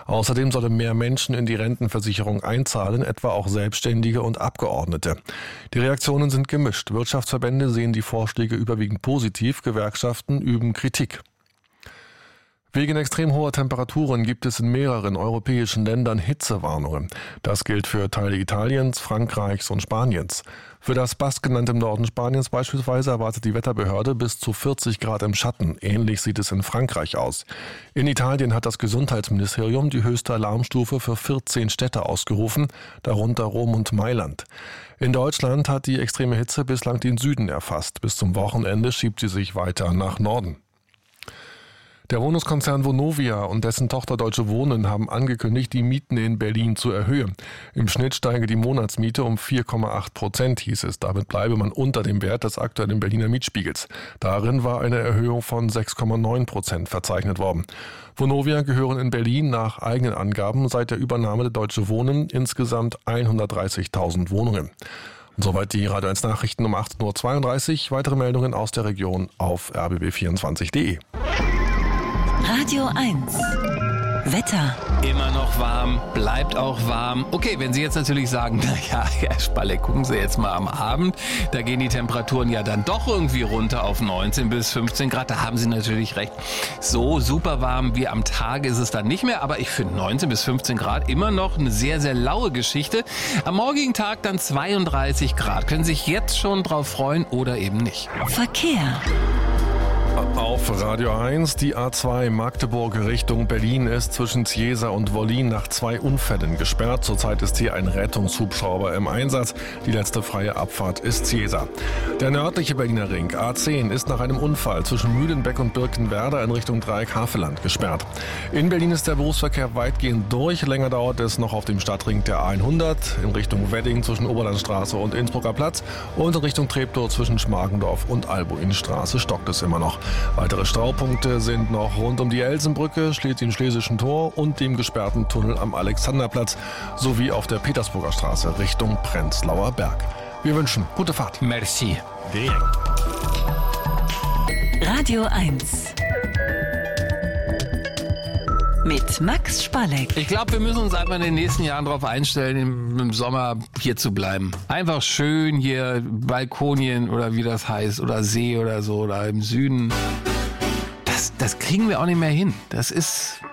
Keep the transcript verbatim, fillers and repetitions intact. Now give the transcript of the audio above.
Außerdem sollen mehr Menschen in die Rentenversicherung einzahlen, etwa auch Selbstständige und Abgeordnete. Die Reaktionen sind gemischt. Wirtschaftsverbände sehen die Vorschläge überwiegend positiv, Gewerkschaften üben Kritik. Wegen extrem hoher Temperaturen gibt es in mehreren europäischen Ländern Hitzewarnungen. Das gilt für Teile Italiens, Frankreichs und Spaniens. Für das Baskenland im Norden Spaniens beispielsweise erwartet die Wetterbehörde bis zu vierzig Grad im Schatten. Ähnlich sieht es in Frankreich aus. In Italien hat das Gesundheitsministerium die höchste Alarmstufe für vierzehn Städte ausgerufen, darunter Rom und Mailand. In Deutschland hat die extreme Hitze bislang den Süden erfasst. Bis zum Wochenende schiebt sie sich weiter nach Norden. Der Wohnungskonzern Vonovia und dessen Tochter Deutsche Wohnen haben angekündigt, die Mieten in Berlin zu erhöhen. Im Schnitt steige die Monatsmiete um vier Komma acht Prozent, hieß es. Damit bleibe man unter dem Wert des aktuellen Berliner Mietspiegels. Darin war eine Erhöhung von sechs Komma neun Prozent verzeichnet worden. Vonovia gehören in Berlin nach eigenen Angaben seit der Übernahme der Deutsche Wohnen insgesamt hundertdreißigtausend Wohnungen. Und soweit die Radio eins Nachrichten um achtzehn Uhr zweiunddreißig. Weitere Meldungen aus der Region auf r b b vierundzwanzig punkt de. Radio eins. Wetter. Immer noch warm, bleibt auch warm. Okay, wenn Sie jetzt natürlich sagen, naja, Herr Spalle, gucken Sie jetzt mal am Abend, da gehen die Temperaturen ja dann doch irgendwie runter auf neunzehn bis fünfzehn Grad. Da haben Sie natürlich recht. So super warm wie am Tag ist es dann nicht mehr, aber ich finde neunzehn bis fünfzehn Grad immer noch eine sehr, sehr laue Geschichte. Am morgigen Tag dann zweiunddreißig Grad. Können Sie sich jetzt schon drauf freuen oder eben nicht. Verkehr. Auf Radio eins, die A zwei Magdeburg Richtung Berlin ist zwischen Ziesa und Wollin nach zwei Unfällen gesperrt. Zurzeit ist hier ein Rettungshubschrauber im Einsatz. Die letzte freie Abfahrt ist Ziesa. Der nördliche Berliner Ring A zehn ist nach einem Unfall zwischen Mühlenbeck und Birkenwerder in Richtung Dreieck-Havelland gesperrt. In Berlin ist der Berufsverkehr weitgehend durch. Länger dauert es noch auf dem Stadtring der A hundert in Richtung Wedding zwischen Oberlandstraße und Innsbrucker Platz und in Richtung Treptow zwischen Schmargendorf und Albuinstraße stockt es immer noch. Weitere Staupunkte sind noch rund um die Elsenbrücke, Schlesien-Schlesischen Tor und dem gesperrten Tunnel am Alexanderplatz sowie auf der Petersburger Straße Richtung Prenzlauer Berg. Wir wünschen gute Fahrt. Merci. Radio eins. Mit Max Spalleck. Ich glaube, wir müssen uns einfach in den nächsten Jahren darauf einstellen, im, im Sommer hier zu bleiben. Einfach schön hier Balkonien oder wie das heißt oder See oder so oder im Süden. Das, das kriegen wir auch nicht mehr hin. Das ist